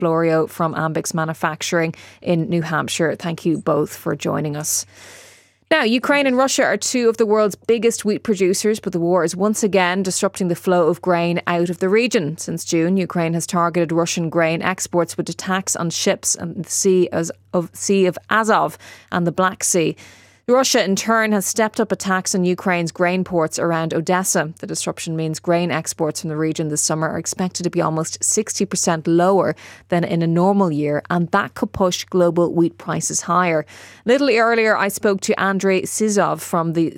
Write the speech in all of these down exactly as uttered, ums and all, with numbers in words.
Florio from Ambix Manufacturing in New Hampshire. Thank you both for joining us. Now, Ukraine and Russia are two of the world's biggest wheat producers, but the war is once again disrupting the flow of grain out of the region. Since June, Ukraine has targeted Russian grain exports with attacks on ships in the Sea of, sea of Azov and the Black Sea. Russia, in turn, has stepped up attacks on Ukraine's grain ports around Odessa. The disruption means grain exports from the region this summer are expected to be almost sixty percent lower than in a normal year, and that could push global wheat prices higher. A little earlier, I spoke to Andrei Sizov from the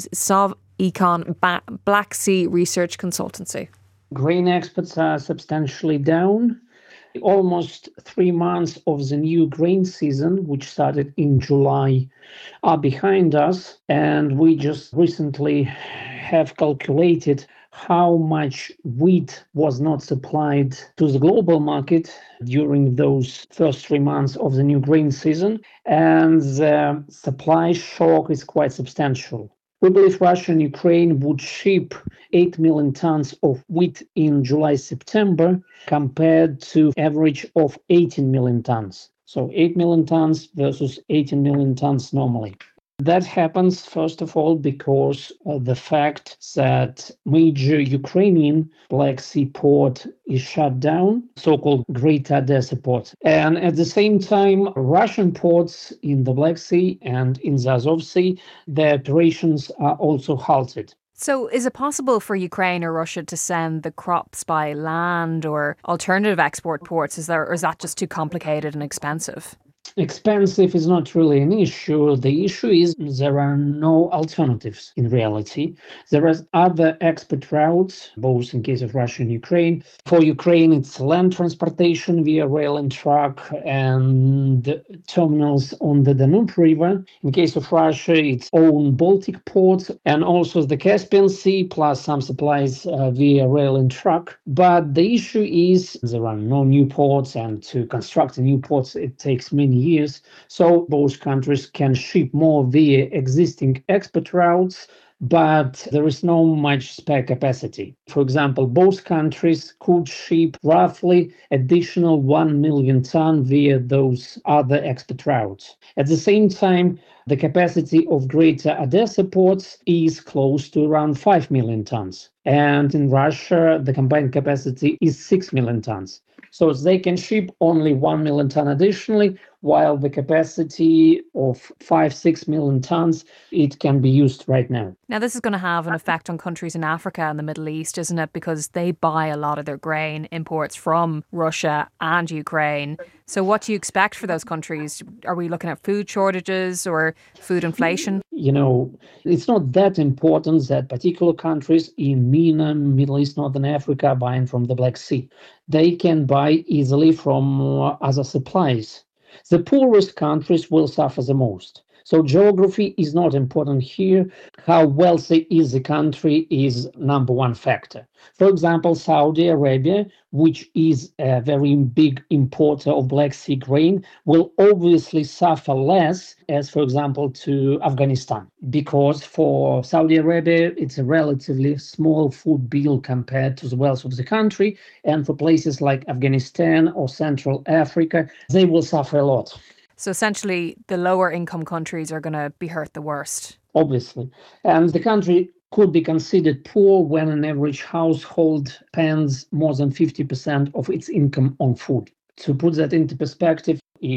Sovecon Black Sea Research Consultancy. Grain exports are substantially down. Almost three months of the new grain season, which started in July, are behind us. And we just recently have calculated how much wheat was not supplied to the global market during those first three months of the new grain season. And the supply shock is quite substantial. We believe Russia and Ukraine would ship eight million tons of wheat in July-September compared to average of eighteen million tons. So eight million tons versus eighteen million tons normally. That happens, first of all, because of the fact that major Ukrainian Black Sea port is shut down, so-called Great Odessa port. And at the same time, Russian ports in the Black Sea and in the Azov Sea, their operations are also halted. So is it possible for Ukraine or Russia to send the crops by land or alternative export ports? Is there, or is that just too complicated and expensive? Expensive is not really an issue. The issue is there are no alternatives in reality. There are other export routes, both in case of Russia and Ukraine. For Ukraine, it's land transportation via rail and truck and terminals on the Danube River. In case of Russia, it's own Baltic ports and also the Caspian Sea, plus some supplies uh, via rail and truck. But the issue is there are no new ports, and to construct a new port, it takes many years. So both countries can ship more via existing export routes, but there is no much spare capacity. For example, both countries could ship roughly additional one million ton via those other export routes. At the same time, the capacity of Greater Odessa ports is close to around five million tons. And in Russia, the combined capacity is six million tons. So they can ship only one million ton additionally, while the capacity of five, six million tons, it can be used right now. Now, this is going to have an effect on countries in Africa and the Middle East, isn't it? Because they buy a lot of their grain imports from Russia and Ukraine. So what do you expect for those countries? Are we looking at food shortages or food inflation? You know, it's not that important that particular countries in MENA, Middle East, Northern Africa are buying from the Black Sea. They can buy easily from other supplies. The poorest countries will suffer the most. So geography is not important here. How wealthy is the country is number one factor. For example, Saudi Arabia, which is a very big importer of Black Sea grain, will obviously suffer less as, for example, to Afghanistan, because for Saudi Arabia, it's a relatively small food bill compared to the wealth of the country. And for places like Afghanistan or Central Africa, they will suffer a lot. So essentially, the lower income countries are going to be hurt the worst. Obviously. And the country could be considered poor when an average household spends more than fifty percent of its income on food. To put that into perspective,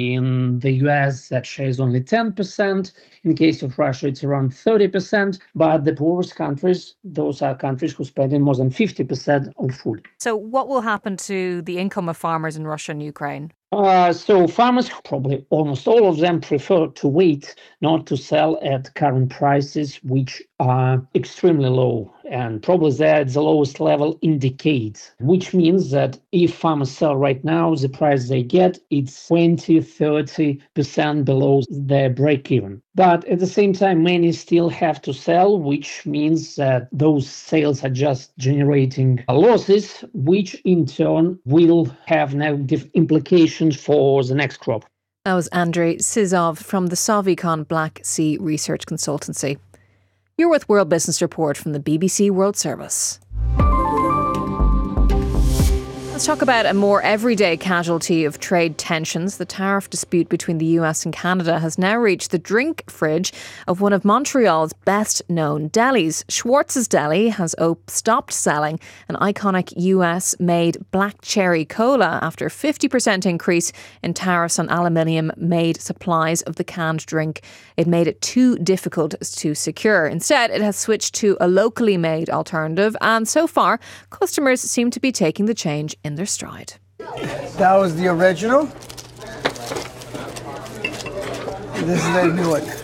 in the U S, that share is only ten percent. In the case of Russia, it's around thirty percent. But the poorest countries, those are countries who spend more than fifty percent on food. So what will happen to the income of farmers in Russia and Ukraine? Uh, so farmers, probably almost all of them, prefer to wait, not to sell at current prices, which are extremely low. And probably they're at the lowest level in decades, which means that if farmers sell right now, the price they get, it's twenty, thirty percent below their break-even. But at the same time, many still have to sell, which means that those sales are just generating losses, which in turn will have negative implications for the next crop. That was Andrei Sizov from the Sovecon Black Sea Research Consultancy. You're with World Business Report from the B B C World Service. Let's talk about a more everyday casualty of trade tensions. The tariff dispute between the U S and Canada has now reached the drink fridge of one of Montreal's best-known delis. Schwartz's Deli has op- stopped selling an iconic U S-made black cherry cola after a fifty percent increase in tariffs on aluminium-made supplies of the canned drink. It made it too difficult to secure. Instead, it has switched to a locally made alternative, and so far, customers seem to be taking the change in their stride. That was the original. This is the new one.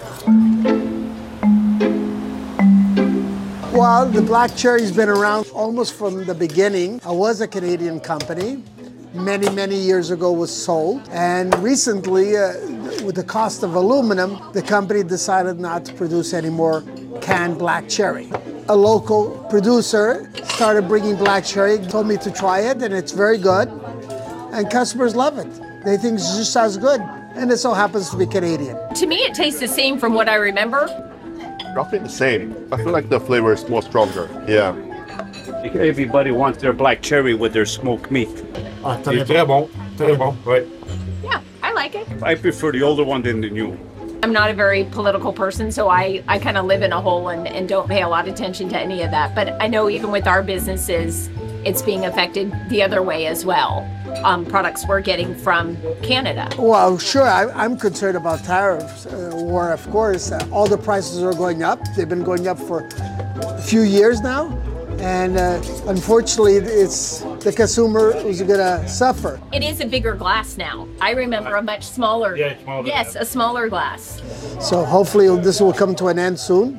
Well, the black cherry's been around almost from the beginning. I was a Canadian company. Many, many years ago was sold. And recently, uh, with the cost of aluminum, the company decided not to produce any more canned black cherry. A local producer started bringing black cherry, told me to try it, and it's very good. And customers love it. They think it's just as good. And it so happens to be Canadian. To me, it tastes the same from what I remember. Roughly the same. I feel like the flavor is more stronger. Yeah. Everybody wants their black cherry with their smoked meat. Ah, très bon. Très bon. Right. Yeah, I like it. I prefer the older one than the new one. I'm not a very political person, so I, I kind of live in a hole and, and don't pay a lot of attention to any of that. But I know even with our businesses, it's being affected the other way as well. Um, products we're getting from Canada. Well, sure, I, I'm concerned about tariffs. Uh, war, of course. Uh, all the prices are going up. They've been going up for a few years now. And uh, unfortunately, it's the consumer who's going to suffer. It is a bigger glass now. I remember a much smaller. Yeah, smaller. Yes, a smaller glass. So hopefully this will come to an end soon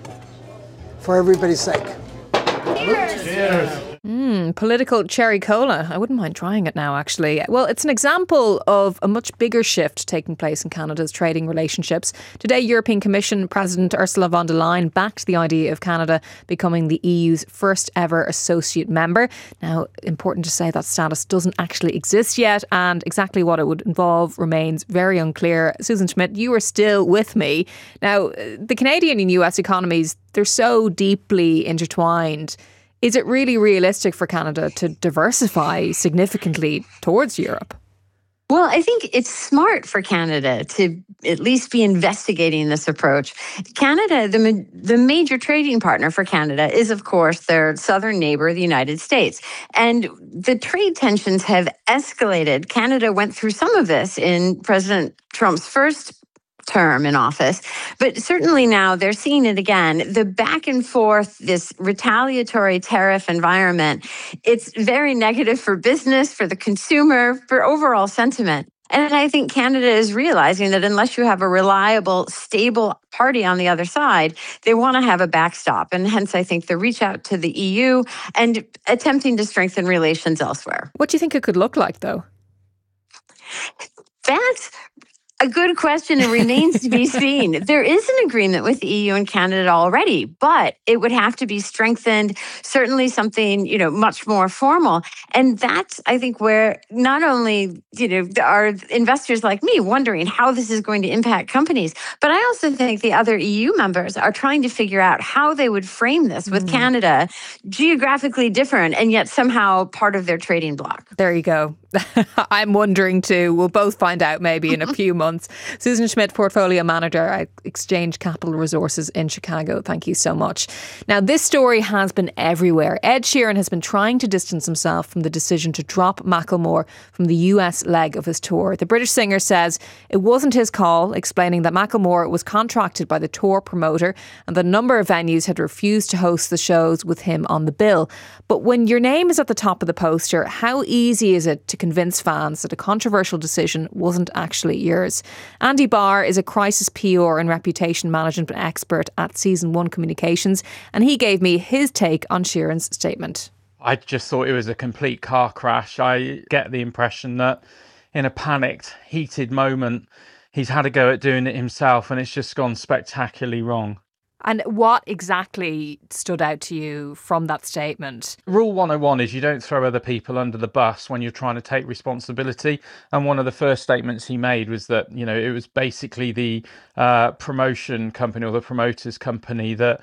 for everybody's sake. Cheers. Cheers. Mm, political cherry cola. I wouldn't mind trying it now, actually. Well, it's an example of a much bigger shift taking place in Canada's trading relationships. Today, European Commission President Ursula von der Leyen backed the idea of Canada becoming the E U's first ever associate member. Now, important to say that status doesn't actually exist yet, and exactly what it would involve remains very unclear. Susan Schmidt, you are still with me. Now, the Canadian and U S economies, they're so deeply intertwined. Is it really realistic for Canada to diversify significantly towards Europe? Well, I think it's smart for Canada to at least be investigating this approach. Canada, the, ma- the major trading partner for Canada is, of course, their southern neighbor, the United States. And the trade tensions have escalated. Canada went through some of this in President Trump's first term in office, but certainly now they're seeing it again. The back and forth, this retaliatory tariff environment, it's very negative for business, for the consumer, for overall sentiment. And I think Canada is realizing that unless you have a reliable, stable party on the other side, they want to have a backstop. And hence, I think the reach out to the E U and attempting to strengthen relations elsewhere. What do you think it could look like, though? That's a good question. It remains to be seen. There is an agreement with the E U and Canada already, but it would have to be strengthened, certainly something, you know, much more formal. And that's, I think, where not only, you know, are investors like me wondering how this is going to impact companies, but I also think the other E U members are trying to figure out how they would frame this with mm. Canada, geographically different and yet somehow part of their trading bloc. There you go. I'm wondering too. We'll both find out maybe in a few months. Susan Schmidt, Portfolio Manager at Exchange Capital Resources in Chicago. Thank you so much. Now, this story has been everywhere. Ed Sheeran has been trying to distance himself from the decision to drop Macklemore from the U S leg of his tour. The British singer says it wasn't his call, explaining that Macklemore was contracted by the tour promoter and the number of venues had refused to host the shows with him on the bill. But when your name is at the top of the poster, how easy is it to convince fans that a controversial decision wasn't actually yours? Andy Barr is a crisis P R and reputation management expert at Season one Communications, and he gave me his take on Sheeran's statement. I just thought it was a complete car crash. I get the impression that in a panicked, heated moment, he's had a go at doing it himself and it's just gone spectacularly wrong. And what exactly stood out to you from that statement? Rule one oh one is you don't throw other people under the bus when you're trying to take responsibility. And one of the first statements he made was that, you know, it was basically the uh, promotion company or the promoters company that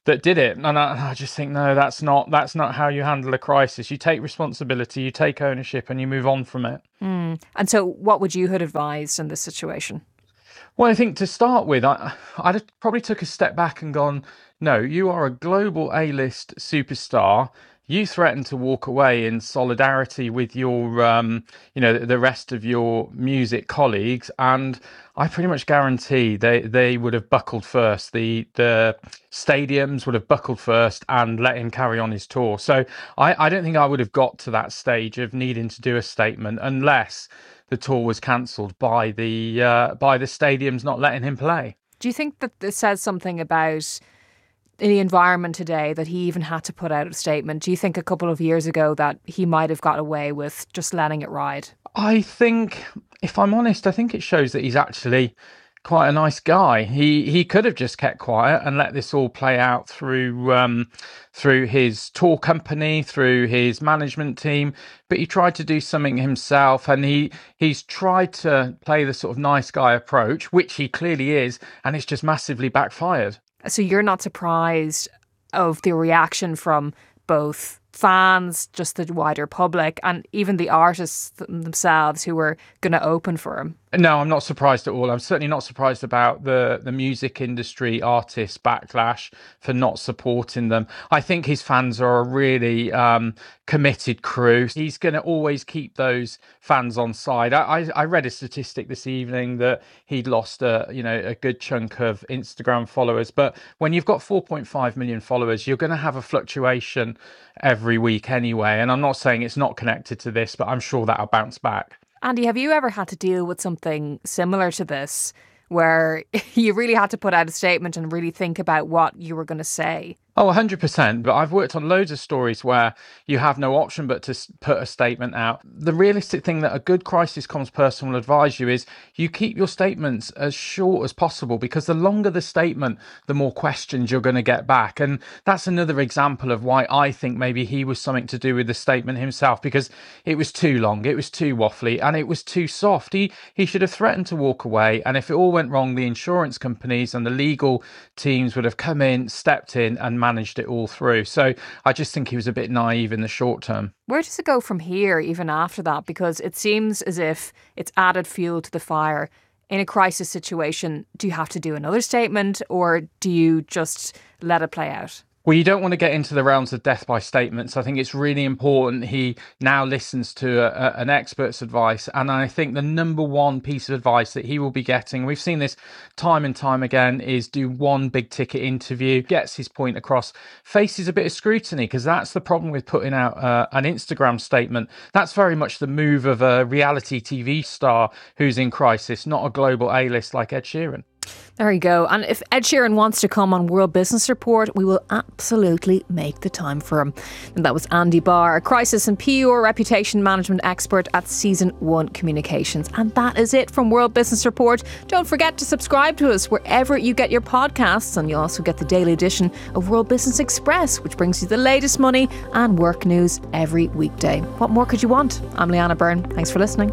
that did it. And I, I just think, no, that's not that's not how you handle a crisis. You take responsibility, you take ownership, and you move on from it. Mm. And so what would you have advised in this situation? Well, I think to start with, I, I'd probably took a step back and gone, no, you are a global A-list superstar. You threatened to walk away in solidarity with your, um, you know, the rest of your music colleagues, and I pretty much guarantee they, they would have buckled first. The the stadiums would have buckled first and let him carry on his tour. So I, I don't think I would have got to that stage of needing to do a statement unless the tour was cancelled by the uh, by the stadiums not letting him play. Do you think that this says something about the environment today that he even had to put out a statement? Do you think a couple of years ago that he might have got away with just letting it ride? I think, if I'm honest, I think it shows that he's actually quite a nice guy. He he could have just kept quiet and let this all play out through um, through his tour company, through his management team. But he tried to do something himself, and he he's tried to play the sort of nice guy approach, which he clearly is, and it's just massively backfired. So you're not surprised of the reaction from both fans, just the wider public, and even the artists themselves who were going to open for him? No, I'm not surprised at all. I'm certainly not surprised about the, the music industry artists' backlash for not supporting them. I think his fans are a really um, committed crew. He's going to always keep those fans on side. I, I, I read a statistic this evening that he'd lost a you know a good chunk of Instagram followers. But when you've got four point five million followers, you're going to have a fluctuation every week anyway. And I'm not saying it's not connected to this, but I'm sure that'll bounce back. Andy, have you ever had to deal with something similar to this, where you really had to put out a statement and really think about what you were going to say? Oh, one hundred percent. But I've worked on loads of stories where you have no option but to put a statement out. The realistic thing that a good crisis comms person will advise you is you keep your statements as short as possible, because the longer the statement, the more questions you're going to get back. And that's another example of why I think maybe he was something to do with the statement himself, because it was too long, it was too waffly, and it was too soft. He, he should have threatened to walk away. And if it all went wrong, the insurance companies and the legal teams would have come in, stepped in and managed it all through. So I just think he was a bit naive in the short term. Where does it go from here, even after that? Because it seems as if it's added fuel to the fire. In a crisis situation, do you have to do another statement, or do you just let it play out? Well, you don't want to get into the realms of death by statements. I think it's really important he now listens to a, a, an expert's advice. And I think the number one piece of advice that he will be getting, we've seen this time and time again, is do one big ticket interview, gets his point across, faces a bit of scrutiny, because that's the problem with putting out uh, an Instagram statement. That's very much the move of a reality T V star who's in crisis, not a global A-list like Ed Sheeran. There you go. And if Ed Sheeran wants to come on World Business Report, we will absolutely make the time for him. And that was Andy Barr, a crisis and P R reputation management expert at Season one Communications. And that is it from World Business Report. Don't forget to subscribe to us wherever you get your podcasts, and you'll also get the daily edition of World Business Express, which brings you the latest money and work news every weekday. What more could you want? I'm Leanna Byrne. Thanks for listening.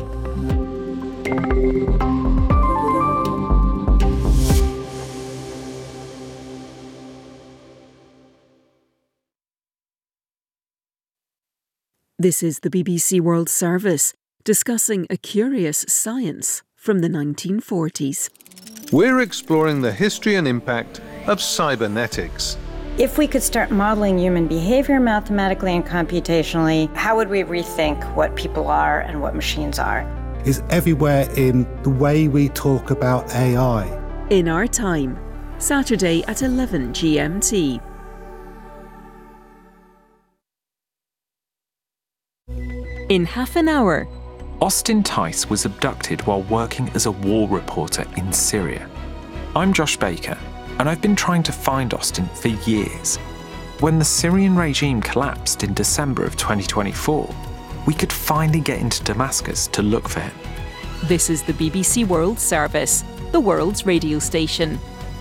This is the B B C World Service, discussing a curious science from the nineteen forties. We're exploring the history and impact of cybernetics. If we could start modeling human behavior mathematically and computationally, how would we rethink what people are and what machines are? Is everywhere in the way we talk about A I. In Our Time, Saturday at eleven G M T. In half an hour, Austin Tice was abducted while working as a war reporter in Syria. I'm Josh Baker, and I've been trying to find Austin for years. When the Syrian regime collapsed in December of twenty twenty-four, we could finally get into Damascus to look for him. This is the B B C World Service, the world's radio station.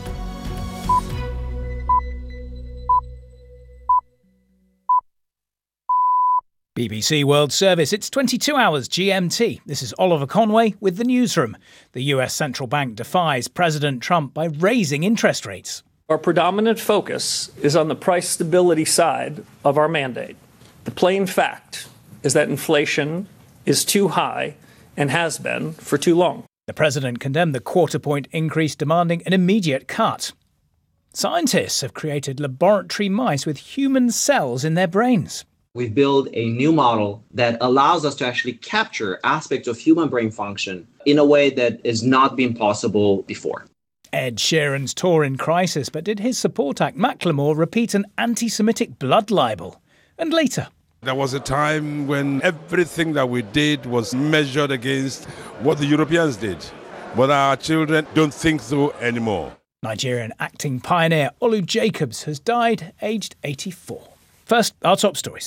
B B C World Service, it's twenty-two hours G M T. This is Oliver Conway with the newsroom. The U S central bank defies President Trump by raising interest rates. Our predominant focus is on the price stability side of our mandate. The plain fact is that inflation is too high and has been for too long. The president condemned the quarter-point increase, demanding an immediate cut. Scientists have created laboratory mice with human cells in their brains. We've built a new model that allows us to actually capture aspects of human brain function in a way that has not been possible before. Ed Sheeran's tour in crisis, but did his support act Macklemore repeat an anti-Semitic blood libel? And later, there was a time when everything that we did was measured against what the Europeans did. But our children don't think so anymore. Nigerian acting pioneer Olu Jacobs has died aged eighty-four. First, our top stories.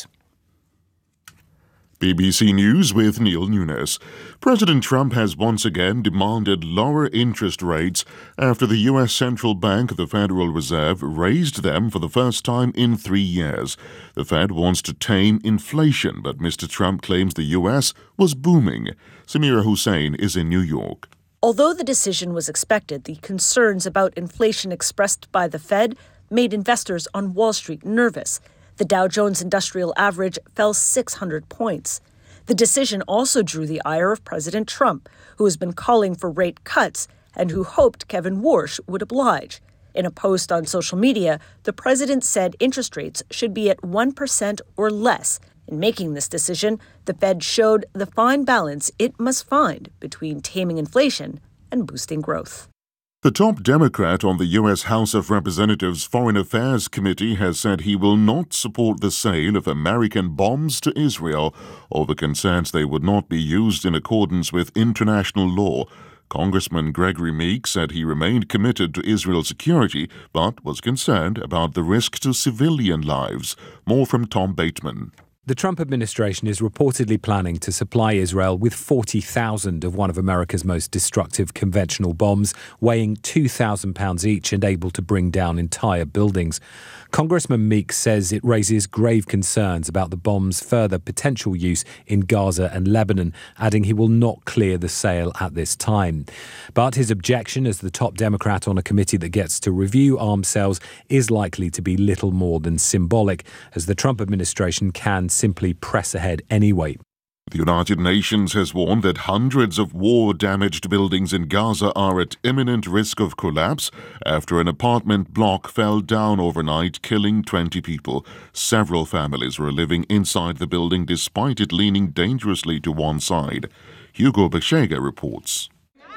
B B C News with Neil Nunes. President Trump has once again demanded lower interest rates after the U S Central Bank, the Federal Reserve, raised them for the first time in three years. The Fed wants to tame inflation, but Mister Trump claims the U S was booming. Samira Hussain is in New York. Although the decision was expected, the concerns about inflation expressed by the Fed made investors on Wall Street nervous. The Dow Jones Industrial Average fell six hundred points. The decision also drew the ire of President Trump, who has been calling for rate cuts and who hoped Kevin Warsh would oblige. In a post on social media, the president said interest rates should be at one percent or less. In making this decision, the Fed showed the fine balance it must find between taming inflation and boosting growth. The top Democrat on the U S House of Representatives Foreign Affairs Committee has said he will not support the sale of American bombs to Israel over concerns they would not be used in accordance with international law. Congressman Gregory Meeks said he remained committed to Israel's security, but was concerned about the risk to civilian lives. More from Tom Bateman. The Trump administration is reportedly planning to supply Israel with forty thousand of one of America's most destructive conventional bombs, weighing two thousand pounds each and able to bring down entire buildings. Congressman Meeks says it raises grave concerns about the bomb's further potential use in Gaza and Lebanon, adding he will not clear the sale at this time. But his objection as the top Democrat on a committee that gets to review arms sales is likely to be little more than symbolic, as the Trump administration can simply press ahead anyway. The United Nations has warned that hundreds of war-damaged buildings in Gaza are at imminent risk of collapse after an apartment block fell down overnight, killing twenty people. Several families were living inside the building despite it leaning dangerously to one side. Hugo Bechega reports.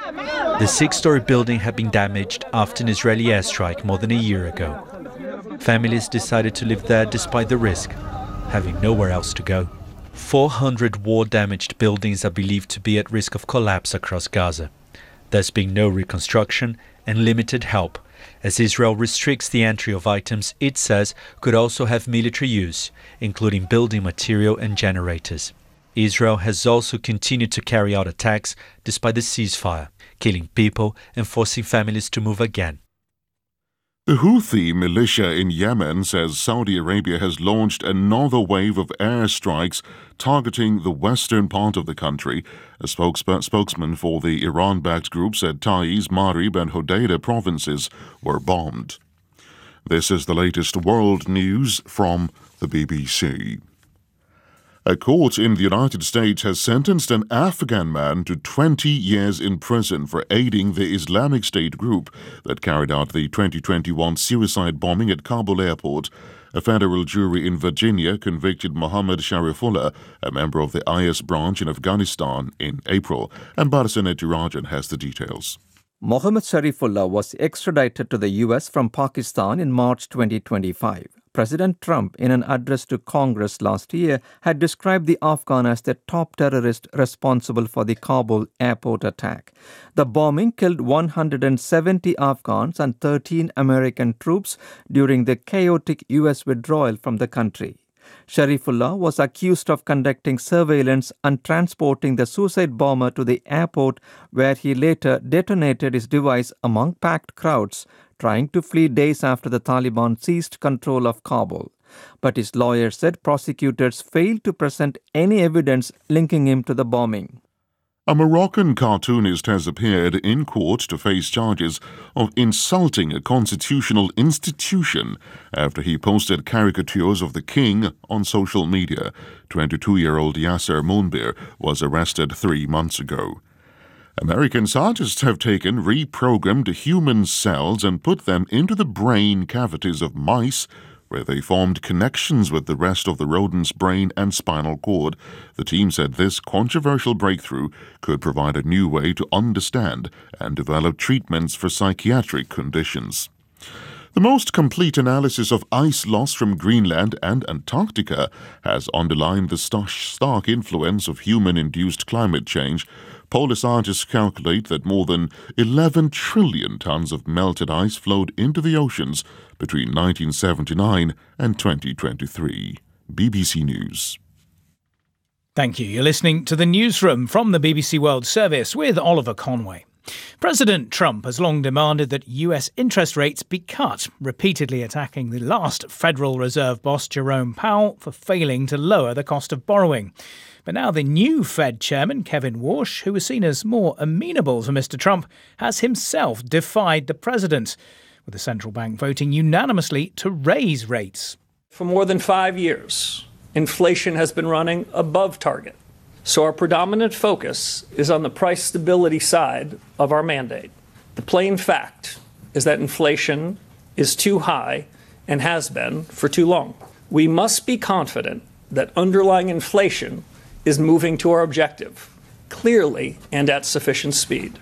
The six-story building had been damaged after an Israeli airstrike more than a year ago. Families decided to live there despite the risk, having nowhere else to go. four hundred war-damaged buildings are believed to be at risk of collapse across Gaza. There's been no reconstruction and limited help, as Israel restricts the entry of items it says could also have military use, including building material and generators. Israel has also continued to carry out attacks despite the ceasefire, killing people and forcing families to move again. The Houthi militia in Yemen says Saudi Arabia has launched another wave of airstrikes targeting the western part of the country. A spokesman, spokesman for the Iran-backed group said Taiz, Marib and Hodeidah provinces were bombed. This is the latest world news from the B B C. A court in the United States has sentenced an Afghan man to twenty years in prison for aiding the Islamic State group that carried out the twenty twenty-one suicide bombing at Kabul airport. A federal jury in Virginia convicted Mohammad Sharifullah, a member of the I S branch in Afghanistan, in April. Ambassador Netirajan has the details. Mohammad Sharifullah was extradited to the U S from Pakistan in March twenty twenty-five. President Trump, in an address to Congress last year, had described the Afghan as the top terrorist responsible for the Kabul airport attack. The bombing killed one hundred seventy Afghans and thirteen American troops during the chaotic U S withdrawal from the country. Sharifullah was accused of conducting surveillance and transporting the suicide bomber to the airport, where he later detonated his device among packed crowds, trying to flee days after the Taliban seized control of Kabul. But his lawyer said prosecutors failed to present any evidence linking him to the bombing. A Moroccan cartoonist has appeared in court to face charges of insulting a constitutional institution after he posted caricatures of the king on social media. twenty-two-year-old Yasser Mounbir was arrested three months ago. American scientists have taken reprogrammed human cells and put them into the brain cavities of mice, where they formed connections with the rest of the rodent's brain and spinal cord. The team said this controversial breakthrough could provide a new way to understand and develop treatments for psychiatric conditions. The most complete analysis of ice loss from Greenland and Antarctica has underlined the stark influence of human-induced climate change. Polar scientists calculate that more than eleven trillion tons of melted ice flowed into the oceans between nineteen seventy-nine and twenty twenty-three. B B C News. Thank you. You're listening to the Newsroom from the B B C World Service with Oliver Conway. President Trump has long demanded that U S interest rates be cut, repeatedly attacking the last Federal Reserve boss, Jerome Powell, for failing to lower the cost of borrowing. But now the new Fed chairman, Kevin Warsh, who was seen as more amenable to Mister Trump, has himself defied the president, with the central bank voting unanimously to raise rates. For more than five years, inflation has been running above target. So our predominant focus is on the price stability side of our mandate. The plain fact is that inflation is too high and has been for too long. We must be confident that underlying inflation is moving to our objective, clearly and at sufficient speed.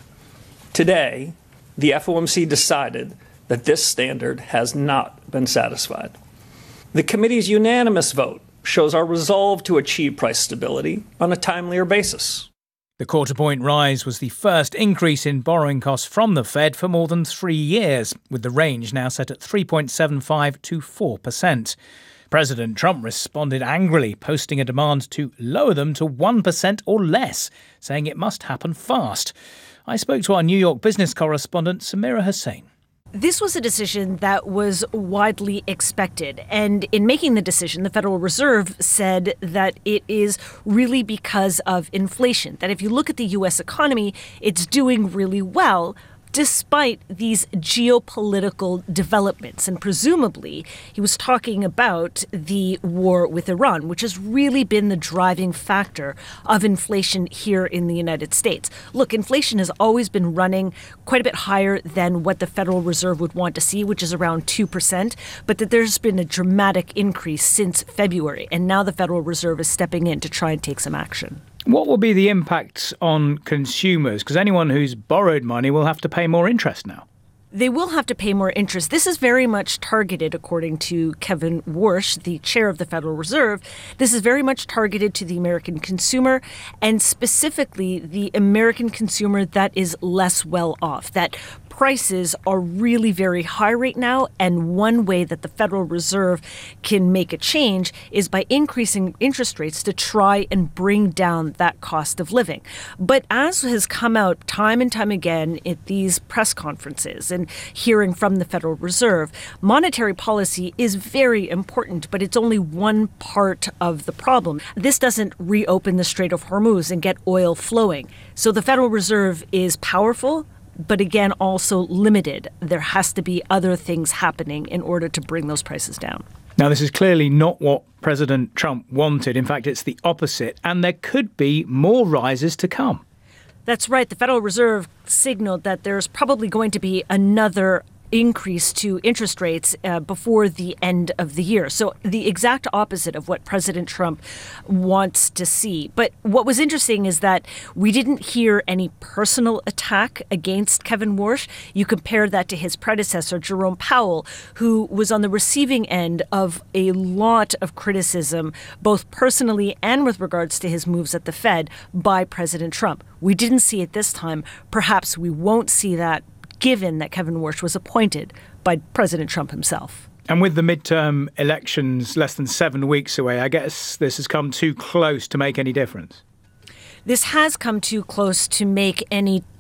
Today, the F O M C decided that this standard has not been satisfied. The committee's unanimous vote shows our resolve to achieve price stability on a timelier basis. The quarter-point rise was the first increase in borrowing costs from the Fed for more than three years, with the range now set at three point seven five to four percent. President Trump responded angrily, posting a demand to lower them to one percent or less, saying it must happen fast. I spoke to our New York business correspondent, Samira Hussain. This was a decision that was widely expected. And in making the decision, the Federal Reserve said that it is really because of inflation, that if you look at the U S economy, it's doing really well, despite these geopolitical developments. And presumably, he was talking about the war with Iran, which has really been the driving factor of inflation here in the United States. Look, inflation has always been running quite a bit higher than what the Federal Reserve would want to see, which is around two percent, but that there's been a dramatic increase since February. And now the Federal Reserve is stepping in to try and take some action. What will be the impact on consumers? Because anyone who's borrowed money will have to pay more interest now. They will have to pay more interest. This is very much targeted, according to Kevin Warsh, the chair of the Federal Reserve. This is very much targeted to the American consumer, and specifically the American consumer that is less well off, that prices are really very high right now, and one way that the Federal Reserve can make a change is by increasing interest rates to try and bring down that cost of living. But as has come out time and time again at these press conferences and hearing from the Federal Reserve, monetary policy is very important, but it's only one part of the problem. This doesn't reopen the Strait of Hormuz and get oil flowing. So the Federal Reserve is powerful, but again, also limited. There has to be other things happening in order to bring those prices down. Now, this is clearly not what President Trump wanted. In fact, it's the opposite, and there could be more rises to come. That's right. The Federal Reserve signaled that there's probably going to be another increase to interest rates uh, before the end of the year. So the exact opposite of what President Trump wants to see. But what was interesting is that we didn't hear any personal attack against Kevin Warsh. You compare that to his predecessor, Jerome Powell, who was on the receiving end of a lot of criticism, both personally and with regards to his moves at the Fed by President Trump. We didn't see it this time. Perhaps we won't see that, given that Kevin Warsh was appointed by President Trump himself. And with the midterm elections less than seven weeks away, I guess this has come too close to make any difference. This has come too close to make any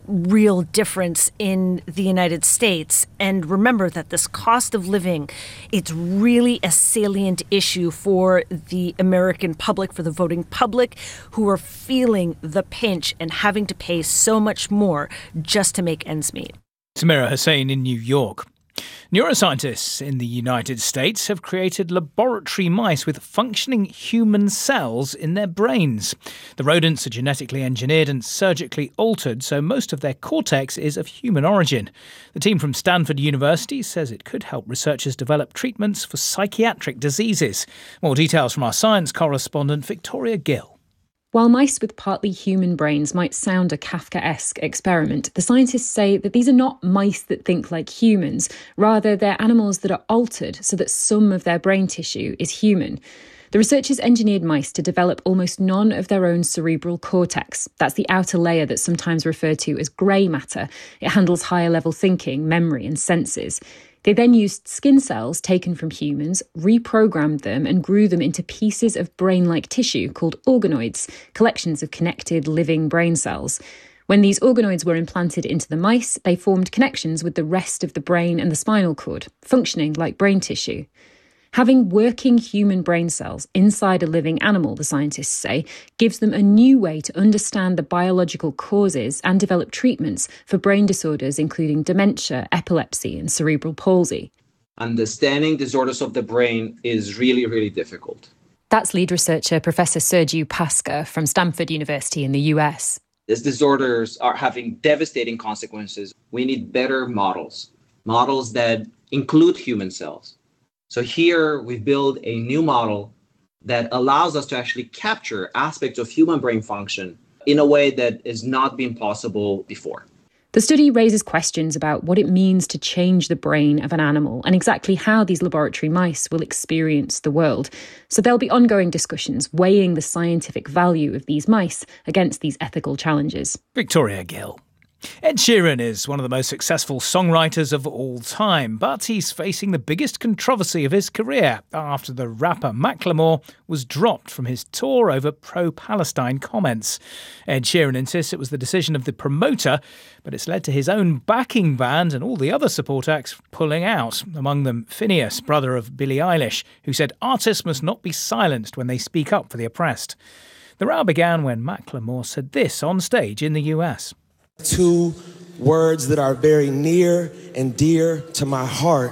real difference in the United States. And remember that this cost of living, it's really a salient issue for the American public, for the voting public, who are feeling the pinch and having to pay so much more just to make ends meet. Samira Hussain in New York. Neuroscientists in the United States have created laboratory mice with functioning human cells in their brains. The rodents are genetically engineered and surgically altered, so most of their cortex is of human origin. The team from Stanford University says it could help researchers develop treatments for psychiatric diseases. More details from our science correspondent, Victoria Gill. While mice with partly human brains might sound a Kafkaesque experiment, the scientists say that these are not mice that think like humans. Rather, they're animals that are altered so that some of their brain tissue is human. The researchers engineered mice to develop almost none of their own cerebral cortex. That's the outer layer that's sometimes referred to as grey matter. It handles higher-level thinking, memory and senses. They then used skin cells taken from humans, reprogrammed them and grew them into pieces of brain-like tissue called organoids, collections of connected living brain cells. When these organoids were implanted into the mice, they formed connections with the rest of the brain and the spinal cord, functioning like brain tissue. Having working human brain cells inside a living animal, the scientists say, gives them a new way to understand the biological causes and develop treatments for brain disorders including dementia, epilepsy and cerebral palsy. Understanding disorders of the brain is really, really difficult. That's lead researcher Professor Sergiu Pasca from Stanford University in the U S. These disorders are having devastating consequences. We need better models, models that include human cells. So here we build a new model that allows us to actually capture aspects of human brain function in a way that has not been possible before. The study raises questions about what it means to change the brain of an animal and exactly how these laboratory mice will experience the world. So there'll be ongoing discussions weighing the scientific value of these mice against these ethical challenges. Victoria Gill. Ed Sheeran is one of the most successful songwriters of all time, but he's facing the biggest controversy of his career after the rapper Macklemore was dropped from his tour over pro-Palestine comments. Ed Sheeran insists it was the decision of the promoter, but it's led to his own backing band and all the other support acts pulling out, among them Phineas, brother of Billie Eilish, who said artists must not be silenced when they speak up for the oppressed. The row began when Macklemore said this on stage in the U S. Two words that are very near and dear to my heart: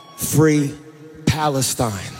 free Palestine.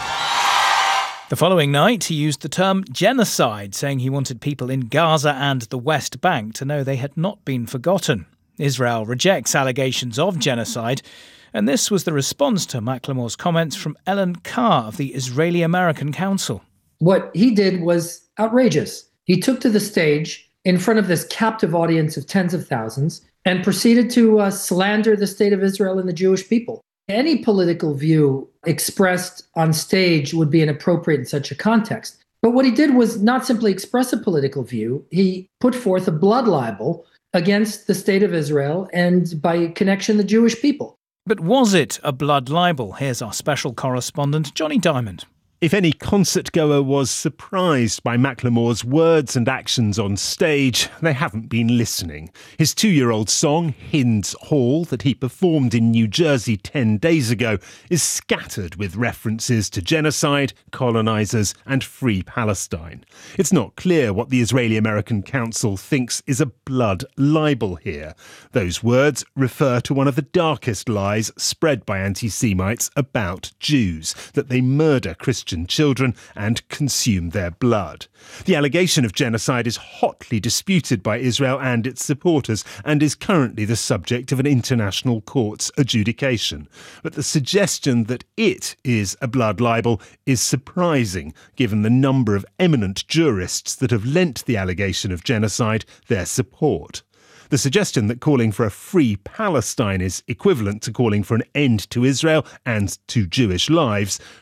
The following night, he used the term genocide, saying he wanted people in Gaza and the West Bank to know they had not been forgotten. Israel rejects allegations of genocide, and this was the response to Macklemore's comments from Ellen Carr of the Israeli-American Council. What he did was outrageous. He took to the stage in front of this captive audience of tens of thousands and proceeded to uh, slander the state of Israel and the Jewish people. Any political view expressed on stage would be inappropriate in such a context. But what he did was not simply express a political view. He put forth a blood libel against the state of Israel and, by connection, the Jewish people. But was it a blood libel? Here's our special correspondent, Johnny Diamond. If any concert-goer was surprised by Macklemore's words and actions on stage, they haven't been listening. His two-year-old song, Hinds Hall, that he performed in New Jersey ten days ago, is scattered with references to genocide, colonisers and free Palestine. It's not clear what the Israeli-American Council thinks is a blood libel here. Those words refer to one of the darkest lies spread by anti-Semites about Jews, that they murder Christians children and consume their blood. The allegation of genocide is hotly disputed by Israel and its supporters and is currently the subject of an international court's adjudication. But the suggestion that it is a blood libel is surprising, given the number of eminent jurists that have lent the allegation of genocide their support. The suggestion that calling for a free Palestine is equivalent to calling for an end to Israel and to Jewish lives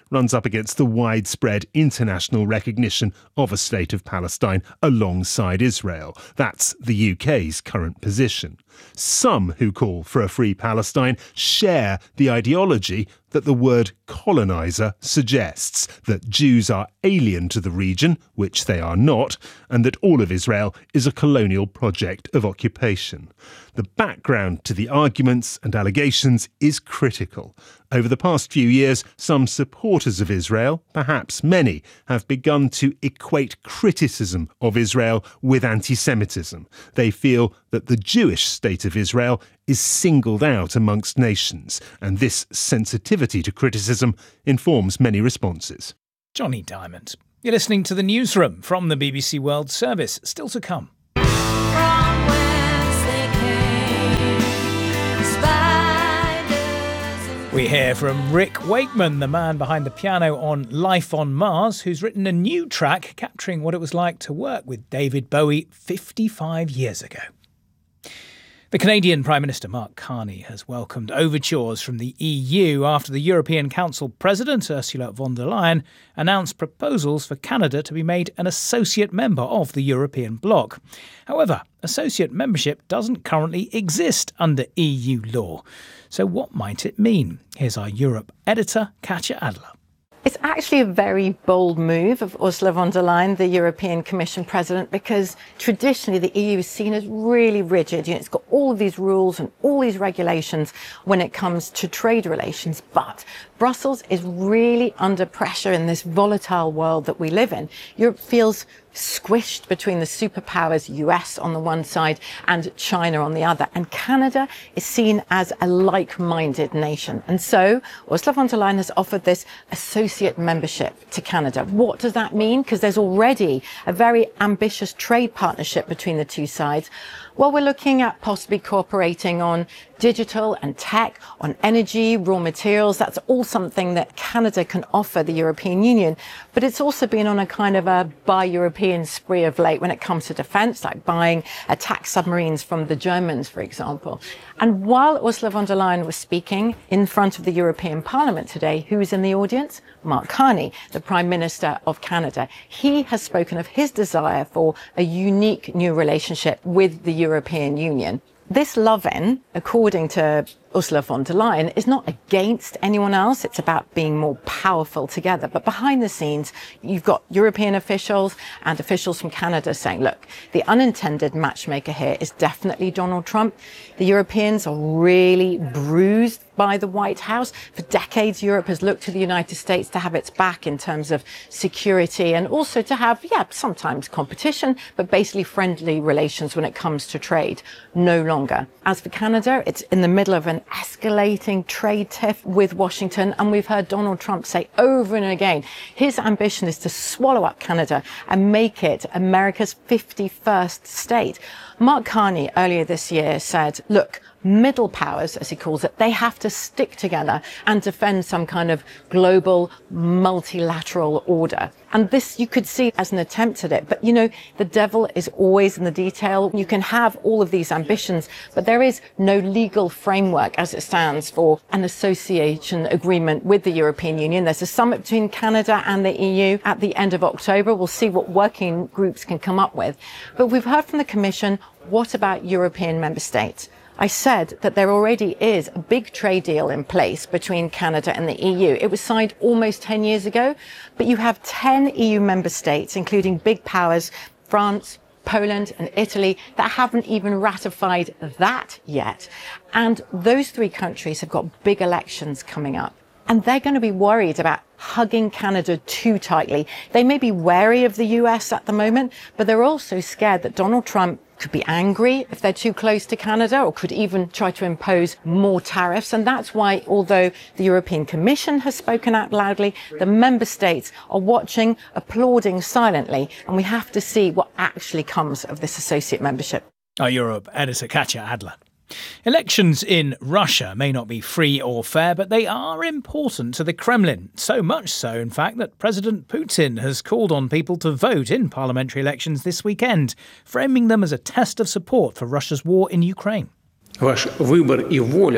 runs up against the widespread international recognition of a state of Palestine alongside Israel. That's the U K's current position. Some who call for a free Palestine share the ideology that the word coloniser suggests, that Jews are alien to the region, which they are not, and that all of Israel is a colonial project of occupation. The background to the arguments and allegations is critical. Over the past few years, some supporters of Israel, perhaps many, have begun to equate criticism of Israel with anti-Semitism. They feel that the Jewish state of Israel is singled out amongst nations, and this sensitivity to criticism informs many responses. Johnny Diamond. You're listening to The Newsroom from the B B C World Service. Still to come. We hear from Rick Wakeman, the man behind the piano on Life on Mars, who's written a new track capturing what it was like to work with David Bowie fifty-five years ago. The Canadian Prime Minister Mark Carney has welcomed overtures from the E U after the European Council President Ursula von der Leyen announced proposals for Canada to be made an associate member of the European bloc. However, associate membership doesn't currently exist under E U law. So what might it mean? Here's our Europe editor, Katja Adler. It's actually a very bold move of Ursula von der Leyen, the European Commission President, because traditionally the E U is seen as really rigid. You know, it's got all of these rules and all these regulations when it comes to trade relations. But Brussels is really under pressure in this volatile world that we live in. Europe feels squished between the superpowers, U S on the one side and China on the other. And Canada is seen as a like-minded nation. And so Ursula von der Leyen has offered this associate membership to Canada. What does that mean? Because there's already a very ambitious trade partnership between the two sides. Well, we're looking at possibly cooperating on digital and tech, on energy, raw materials. That's all something that Canada can offer the European Union. But it's also been on a kind of a buy European spree of late when it comes to defence, like buying attack submarines from the Germans, for example. And while Ursula von der Leyen was speaking in front of the European Parliament today, who was in the audience? Mark Carney, the Prime Minister of Canada. He has spoken of his desire for a unique new relationship with the European Union. This love-in, according to Ursula von der Leyen, is not against anyone else. It's about being more powerful together. But behind the scenes, you've got European officials and officials from Canada saying, look, the unintended matchmaker here is definitely Donald Trump. The Europeans are really bruised by the White House. For decades, Europe has looked to the United States to have its back in terms of security and also to have, yeah, sometimes competition, but basically friendly relations when it comes to trade. No longer. As for Canada, it's in the middle of an escalating trade tiff with Washington, and we've heard Donald Trump say over and again his ambition is to swallow up Canada and make it America's fifty-first state. Mark Carney earlier this year said, look, middle powers, as he calls it, they have to stick together and defend some kind of global multilateral order. And this you could see as an attempt at it. But, you know, the devil is always in the detail. You can have all of these ambitions, but there is no legal framework as it stands for an association agreement with the European Union. There's a summit between Canada and the E U at the end of October. We'll see what working groups can come up with. But we've heard from the Commission, what about European member states? I said that there already is a big trade deal in place between Canada and the E U. It was signed almost ten years ago, but you have ten E U member states, including big powers, France, Poland and Italy, that haven't even ratified that yet. And those three countries have got big elections coming up. And they're going to be worried about hugging Canada too tightly. They may be wary of the U S at the moment, but they're also scared that Donald Trump could be angry if they're too close to Canada, or could even try to impose more tariffs. And that's why, although the European Commission has spoken out loudly, the member states are watching, applauding silently, and we have to see what actually comes of this associate membership. Our Europe editor, Katja Adler. Elections in Russia may not be free or fair, but they are important to the Kremlin. So much so, in fact, that President Putin has called on people to vote in parliamentary elections this weekend, framing them as a test of support for Russia's war in Ukraine. Ваш выбор и воля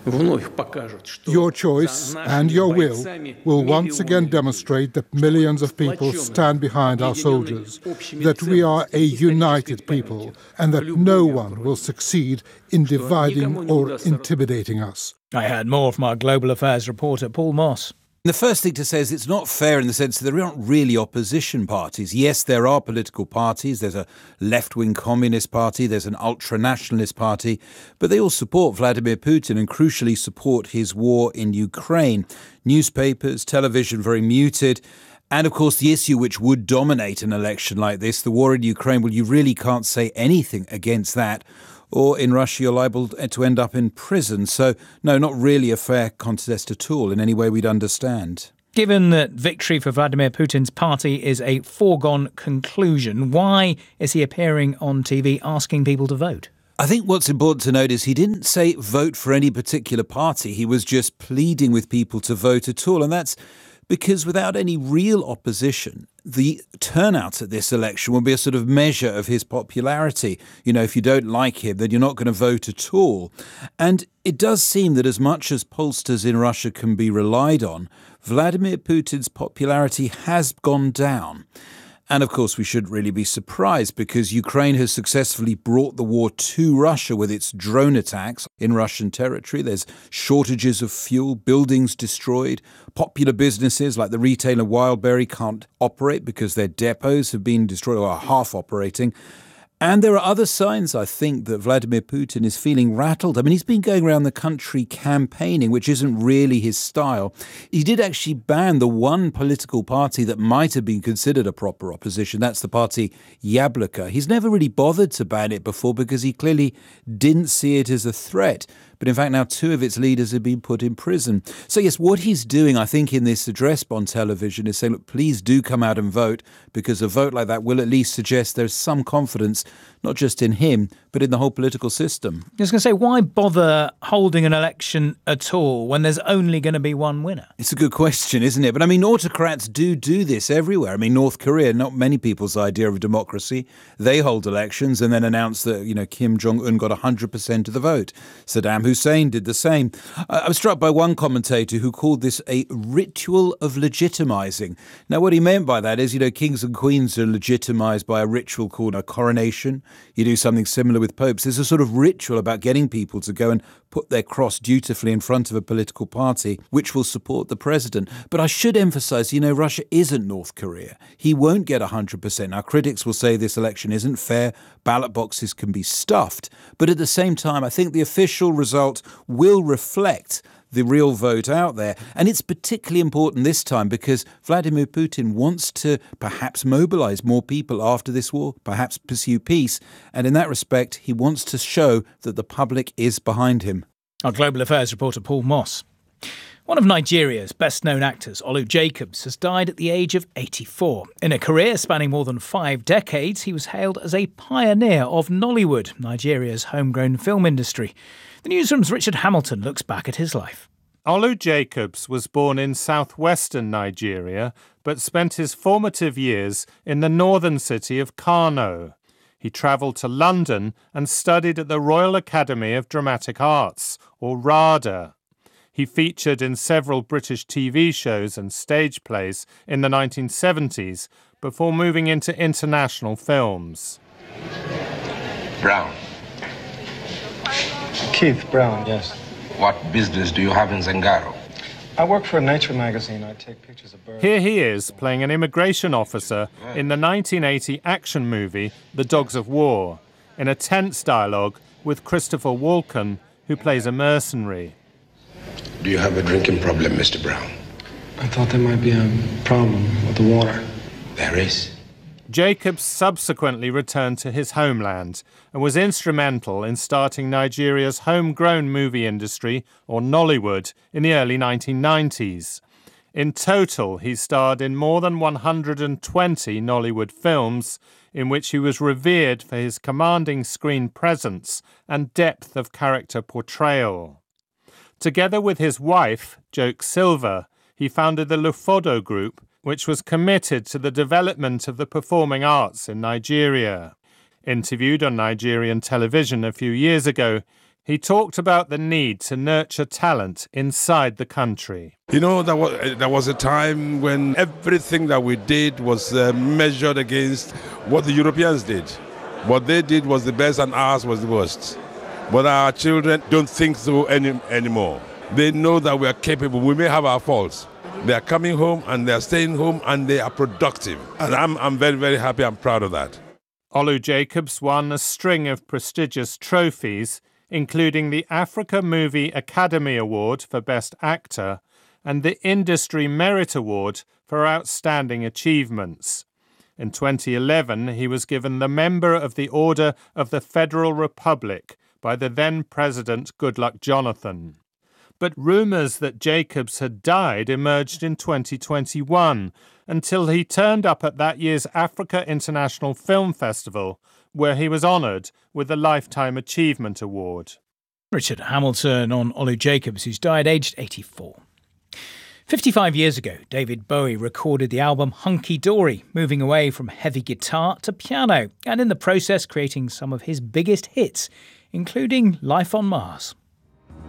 Your choice and your will will once again demonstrate that millions of people stand behind our soldiers, that we are a united people, and that no one will succeed in dividing or intimidating us. I heard more from our Global Affairs reporter Paul Moss. The first thing to say is it's not fair in the sense that there aren't really opposition parties. Yes, there are political parties. There's a left-wing communist party. There's an ultra-nationalist party. But they all support Vladimir Putin and crucially support his war in Ukraine. Newspapers, television, very muted. And, of course, the issue which would dominate an election like this, the war in Ukraine, well, you really can't say anything against that. Or in Russia, you're liable to end up in prison. So, no, not really a fair contest at all in any way we'd understand. Given that victory for Vladimir Putin's party is a foregone conclusion, why is he appearing on T V asking people to vote? I think what's important to note is he didn't say vote for any particular party. He was just pleading with people to vote at all. And that's because without any real opposition, the turnout at this election will be a sort of measure of his popularity. You know, if you don't like him, then you're not going to vote at all. And it does seem that as much as pollsters in Russia can be relied on, Vladimir Putin's popularity has gone down. And of course, we shouldn't really be surprised because Ukraine has successfully brought the war to Russia with its drone attacks in Russian territory. There's shortages of fuel, buildings destroyed. Popular businesses like the retailer Wildberry can't operate because their depots have been destroyed or are half operating. And there are other signs, I think, that Vladimir Putin is feeling rattled. I mean, he's been going around the country campaigning, which isn't really his style. He did actually ban the one political party that might have been considered a proper opposition. That's the party Yabloko. He's never really bothered to ban it before because he clearly didn't see it as a threat. But in fact, now two of its leaders have been put in prison. So yes, what he's doing, I think, in this address on television is saying, look, please do come out and vote, because a vote like that will at least suggest there's some confidence, not just in him, but in the whole political system. I was going to say, why bother holding an election at all when there's only going to be one winner? It's a good question, isn't it? But I mean, autocrats do do this everywhere. I mean, North Korea, not many people's idea of democracy. They hold elections and then announce that, you know, Kim Jong-un got one hundred percent of the vote. Saddam Hussein did the same. I was struck by one commentator who called this a ritual of legitimizing. Now, what he meant by that is, you know, kings and queens are legitimized by a ritual called a coronation. You do something similar with popes. There's a sort of ritual about getting people to go and put their cross dutifully in front of a political party which will support the president. But I should emphasize, you know, Russia isn't North Korea. He won't get one hundred percent. Now, critics will say this election isn't fair. Ballot boxes can be stuffed. But at the same time, I think the official result will reflect the real vote out there. And it's particularly important this time because Vladimir Putin wants to perhaps mobilize more people after this war, perhaps pursue peace. And in that respect, he wants to show that the public is behind him. Our Global Affairs reporter Paul Moss. One of Nigeria's best-known actors, Olu Jacobs, has died at the age of eighty-four. In a career spanning more than five decades, he was hailed as a pioneer of Nollywood, Nigeria's homegrown film industry. The Newsroom's Richard Hamilton looks back at his life. Olu Jacobs was born in southwestern Nigeria, but spent his formative years in the northern city of Kano. He travelled to London and studied at the Royal Academy of Dramatic Arts, or RADA. He featured in several British T V shows and stage plays in the nineteen seventies before moving into international films. Brown. Keith Brown, yes. What business do you have in Zangaro? I work for a nature magazine. I take pictures of birds. Here he is, playing an immigration officer in the nineteen eighty action movie The Dogs of War, in a tense dialogue with Christopher Walken, who plays a mercenary. Do you have a drinking problem, Mister Brown? I thought there might be a problem with the water. There is. Jacobs subsequently returned to his homeland and was instrumental in starting Nigeria's homegrown movie industry, or Nollywood, in the early nineteen nineties. In total, he starred in more than one hundred twenty Nollywood films, in which he was revered for his commanding screen presence and depth of character portrayal. Together with his wife, Joke Silver, he founded the Lufodo Group, which was committed to the development of the performing arts in Nigeria. Interviewed on Nigerian television a few years ago, He talked about the need to nurture talent inside the country. You know, there was, there was a time when everything that we did was uh, measured against what the Europeans did. What they did was the best and ours was the worst. But our children don't think so any, anymore. They know that we are capable. We may have our faults. They are coming home and they are staying home and they are productive. And I'm, I'm very, very happy and proud of that. Olu Jacobs won a string of prestigious trophies, including the Africa Movie Academy Award for Best Actor and the Industry Merit Award for Outstanding Achievements. In twenty eleven, he was given the Member of the Order of the Federal Republic by the then-President Goodluck Jonathan. But rumours that Jacobs had died emerged in twenty twenty-one, until he turned up at that year's Africa International Film Festival, where he was honoured with the Lifetime Achievement Award. Richard Hamilton on Olu Jacobs, who's died aged eighty-four. fifty-five years ago, David Bowie recorded the album Hunky Dory, moving away from heavy guitar to piano, and in the process creating some of his biggest hits, including Life on Mars.